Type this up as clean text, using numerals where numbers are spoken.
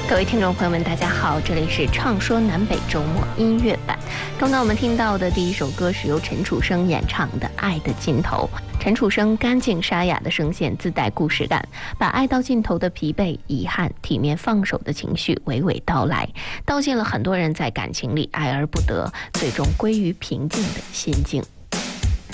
各位听众朋友们，大家好，这里是唱说南北周末音乐版。刚刚我们听到的第一首歌是由陈楚生演唱的《爱的尽头》。陈楚生干净沙哑的声线自带故事感，把爱到尽头的疲惫、遗憾、体面放手的情绪娓娓道来，道尽了很多人在感情里爱而不得，最终归于平静的心境。